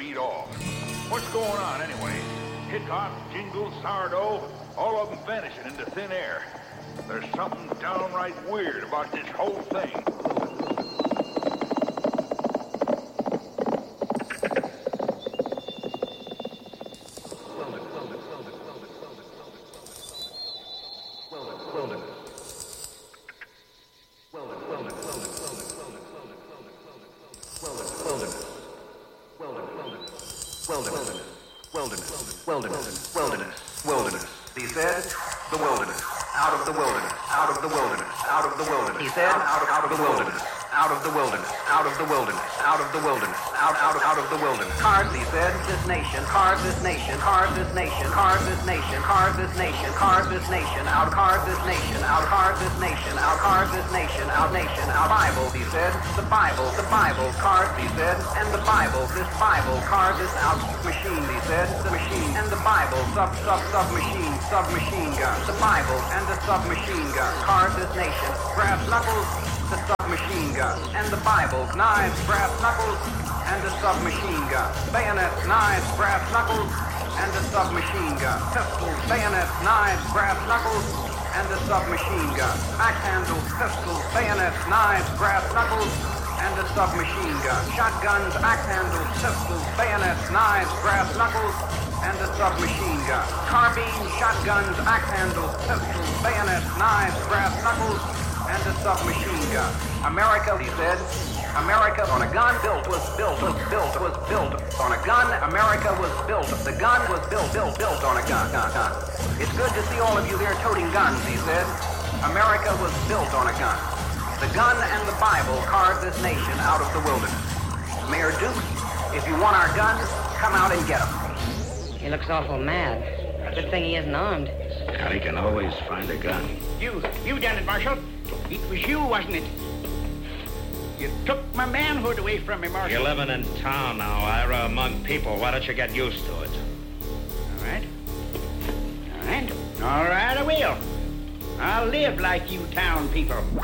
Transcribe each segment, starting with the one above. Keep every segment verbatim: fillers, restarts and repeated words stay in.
beat all. What's going on, anyway? Hickok, Jingles, Sourdough, all of them vanishing into thin air. There's something downright weird about this whole thing. Sub, sub, submachine, submachine gun. The Bible and the submachine gun. Carve this nation. Brass knuckles, the submachine gun. And the Bible. Knives, brass knuckles, and the submachine gun. Bayonets, knives, brass knuckles, and the submachine gun. Pistols, bayonets, knives, brass knuckles, and the submachine gun. Axe handles, pistols, bayonets, knives, brass knuckles, and the submachine gun. Shotguns, axe handles, pistols, bayonets, knives, brass knuckles, and the submachine gun. Carbine, shotguns, axe handles, pistols, bayonets, knives, brass knuckles, and the submachine gun. America, he said, America on a gun built was built was built was built on a gun. America was built. The gun was built built built on a gun. gun, gun. It's good to see all of you there toting guns, he said. America was built on a gun. The gun and the Bible carved this nation out of the wilderness. Mayor Duke, if you want our guns, come out and get them. He looks awful mad. Good thing he isn't armed. God, he can always find a gun. You, you done it, Marshal. It was you, wasn't it? You took my manhood away from me, Marshal. You're living in town now, Ira, among people. Why don't you get used to it? All right. All right. All right, I will. I'll live like you town people. It's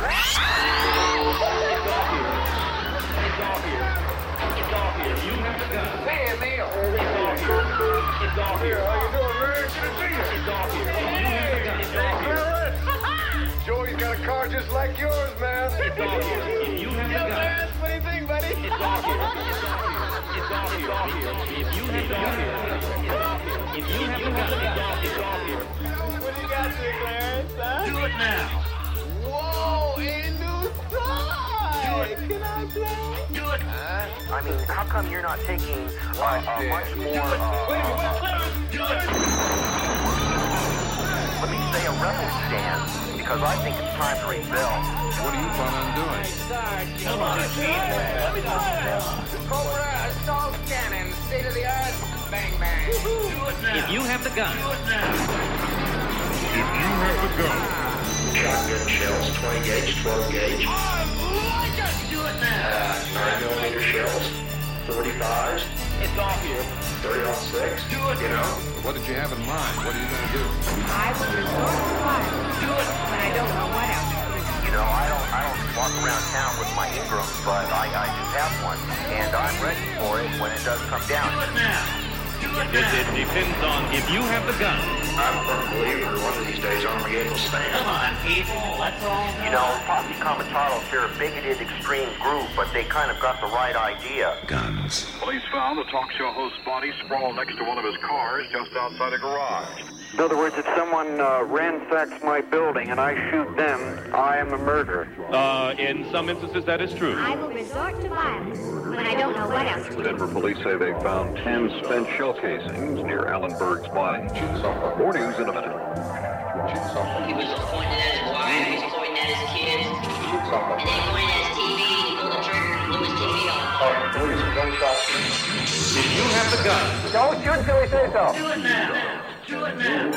all here. It's all here. It's all here. You have the gun. Hey, Neil. It's all here. It's all here. How you doing, Ray? Good to see you. It's all here. You have the gun. It's all here. Joey's got a car just like yours, man. It's all here. If you have the gun. Man, what do you think, buddy? It's all here. It's all here. It's all here. It's all here. If you have the gun. If you have the gun. It's all here. What do you got there, Clarence? Huh? Do it now. Whoa, a new song. Can I play? Do it. Uh, I mean, how come you're not taking uh, uh, much more, uh, Wait a minute, wait, Clarence. Do it. let me say a rebel stance, because I think it's time to rebel. What are you planning on doing? Come on, Cobra, assault cannon, state of the art, bang bang. Do it now. If you have the gun. Do it now. If you have the gun. Shotgun shells, twenty gauge, twelve gauge. Oh, like it. Do it now. Uh, nine millimeter shells, forty-fives, It's all here. thirty oh six. Do it. You know, What did you have in mind? What are you going to do? I would resort to violence, Do it. but I don't know what else. You know, I don't, I don't walk around town with my Ingrams, but I, I do have one, and I'm ready for it when it does come down. Do it now. Do it It, now. it depends on if you have the gun. I'm a firm believer one of these days Armageddon will stand. Come on, people. Let's all. You know, Posse Comitatus, they're a bigoted, extreme group, but they kind of got the right idea. Guns. Police found the talk show host's body sprawled next to one of his cars just outside a garage. In other words, if someone uh, ransacks my building and I shoot them, I am a murderer. Uh, in some instances, that is true. I will resort to violence, but I don't know what else. The Denver police say they found ten spent shell casings near Allenberg's body. More news in a minute. He was pointing at his wife, he was pointing at his kids, and then he pointed at his T V, he pulled the trigger and blew his T V off. If you have the gun. Don't shoot till we say so. Do it now. Do it now.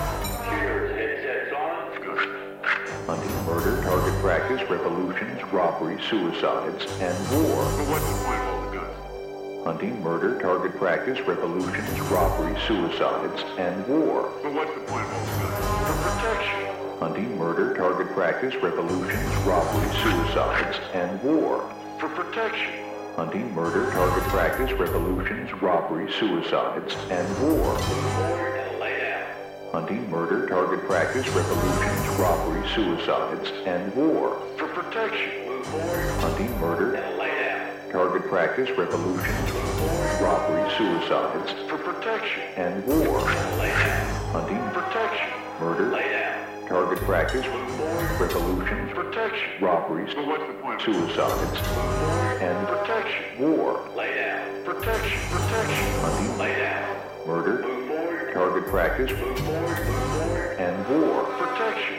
Hunting, murder, target practice, revolutions, robberies, suicides, and war. What's the point of all the guns? Hunting, murder, target practice, revolutions, robberies, suicides, and war. What's the point of all the guns? For protection. Hunting, murder, target practice, revolutions, robberies, suicides, and war. For protection. Hunting, murder, target practice, revolutions, robberies, suicides, and war. Hunting, murder, target practice, revolutions, robberies, suicides, and war. For protection. Hunting, murder, target practice, revolutions, robberies, suicides, For protection. and war. Hunting, Protection. murder, target practice, revolutions, Protection. robberies, But what's the point? suicides, and Protection. war. Protection. Protection. Hunting, murder, target practice, and war. Protection.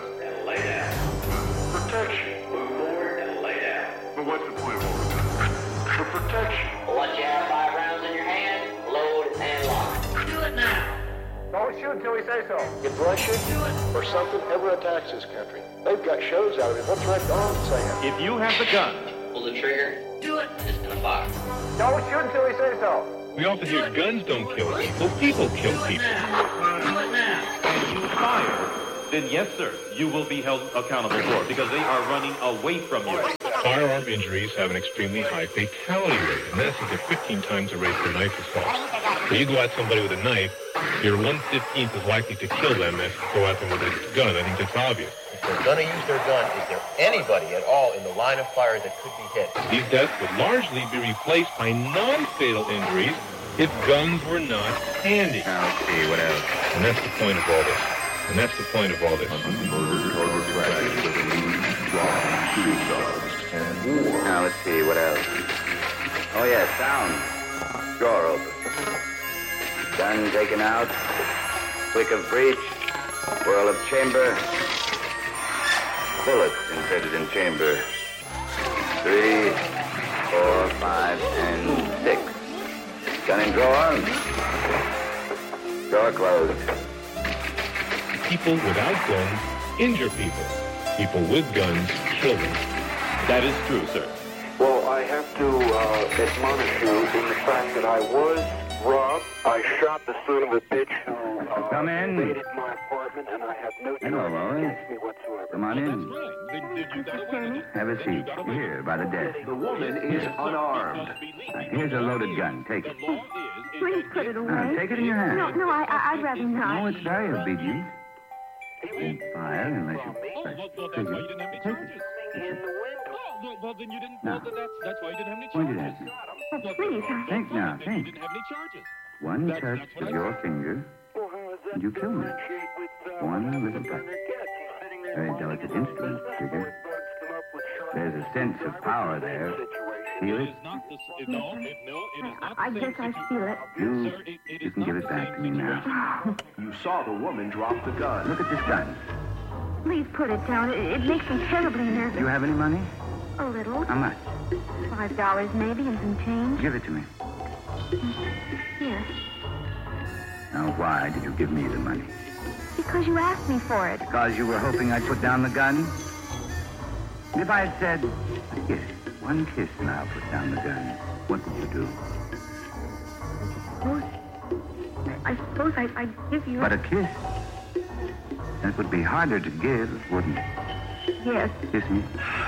Protection. But what's the point of all this? For protection. Once you have five rounds in your hand, load and lock. Do it now. Don't shoot until we say so. If Russia or something ever attacks this country, they've got shows out of it. What's Red Dawn saying? If you have the gun, Pull the trigger. Do it. It's gonna fire. Don't shoot until we say so. we often hear guns don't kill people, people kill people. Do it now. If you fire, then yes, sir, you will be held accountable for it because they are running away from you. Firearm injuries have an extremely high fatality rate, and that's at fifteen times the rate for knife assault. So you go at somebody with a knife, you're one fifteenth as likely to kill them as to go at them with a gun. I think that's obvious. If they're going to use their gun, is there anybody at all in the line of fire that could be hit? These deaths would largely be replaced by non-fatal injuries if guns were not handy. Now, let's see, what else? And that's the point of all this. And that's the point of all this. Murder, target practice, revolutions, robberies, suicides, and war. Now, let's see, what else? Oh, yeah, sound. Drawer open. Gun taken out. Click of breech. Whirl of chamber. Bullets inserted in chamber. Three, four, five, and six. Gun in drawer. Drawer closed. People without guns injure people. People with guns kill them. That is true, sir. Well, I have to uh, admonish you in the fact that I was robbed. I shot the son of a bitch who uh, Come in. invaded my apartment, and I have no Hello, charge Lois. against me whatsoever. Come on in. Then, then you got away with it. Have a seat. Here, by the desk. The woman is unarmed. Now, here's a loaded gun. Take it. The law is, Please put it away. Now, take it in your hand. No, no, I, I, I'd rather not. No, it's very obedient. Don't fire unless you Oh, press well, well, the that's why trigger. you didn't have any Take it. charges. Oh, well, well, then you didn't. No. Well, then that's that's why you didn't have any Point it charges. at me. Oh, please, I... Think now, Then you think. didn't have any charges. One That's- touch that's what of I your said. finger, and you kill me. One little touch. Very delicate instrument, trigger. There's a sense of power there. Feel It it? is not the. s- No, it, no, it is not. I the guess same I feel it. You, Sir, it, it you is can not give the it back same to me now. You saw the woman drop the gun. Look at this gun. Please put it down. It, it makes me terribly nervous. Do you have any money? A little. How much? Five dollars maybe and some change. Give it to me. Here. Now, why did you give me the money? Because you asked me for it. Because you were hoping I'd put down the gun? And if I had said, a kiss, one kiss and I'll put down the gun, what would you do? Suppose, I suppose I, I'd give you... But a kiss? That would be harder to give, wouldn't it? Yes. Kiss me.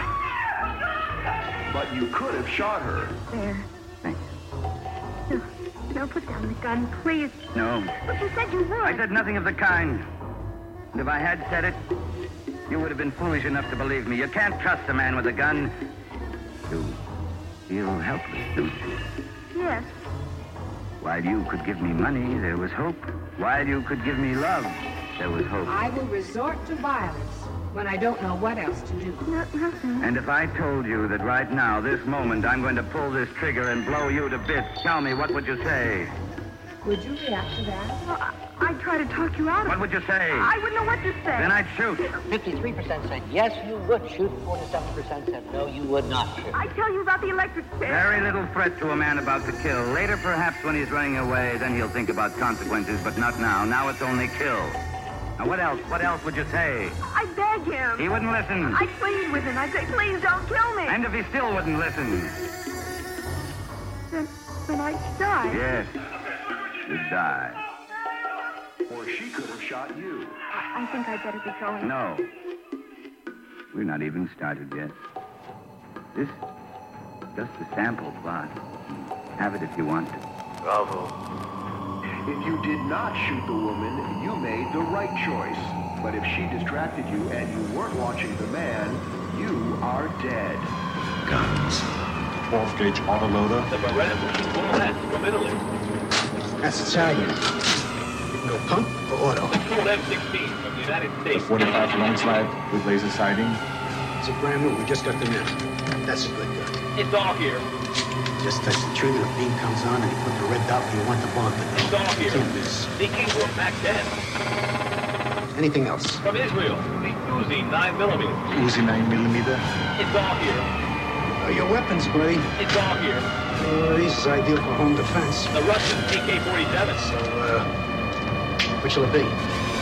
But you could have shot her. There. Thanks. No, no, put down the gun, please. No. But you said you would. I said nothing of the kind. And if I had said it, you would have been foolish enough to believe me. You can't trust a man with a gun. You feel helpless, don't you? Yes. While you could give me money, there was hope. While you could give me love, there was hope. I will resort to violence when I don't know what else to do. No, nothing. And if I told you that right now, this moment, I'm going to pull this trigger and blow you to bits, tell me, what would you say? Would you react to that? Well, I, I'd try to talk you out of it. What would you say? I wouldn't know what to say. Then I'd shoot. fifty-three percent said yes, you would shoot. forty-seven percent said no, you would not shoot. I'd tell you about the electric chair. Very little threat to a man about to kill. Later, perhaps, when he's running away, then he'll think about consequences, but not now. Now it's only kill. Now, what else? What else would you say? I beg him. He wouldn't listen. I plead with him. I'd say, please don't kill me. And if he still wouldn't listen? Then, then I'd die. Yes, you'd die. Or she could have shot you. I, I think I'd better be going. No. We're not even started yet. This Just a sample plot. Have it if you want to. Bravo. If you did not shoot the woman, you made the right choice. But if she distracted you and you weren't watching the man, you are dead. Guns. twelve gauge autoloader. The Beretta bullets from Italy. That's Italian. You can go pump or auto. The Colt M sixteen from the United States. The forty-five landslide with laser sighting. It's a brand new. We just got them in. That's a good gun. It's all here. Just touch the trigger, the beam comes on, and you put the red dot where you want the bullet to go. It's all here. Can't miss. The Ingram Mac ten. Anything else? From Israel, the Uzi nine millimeter. Uzi nine millimeter. It's all here. Oh, your weapons, buddy. It's all here. Uh, these is ideal for home defense. The Russian A K forty-seven. So, uh, what shall it be?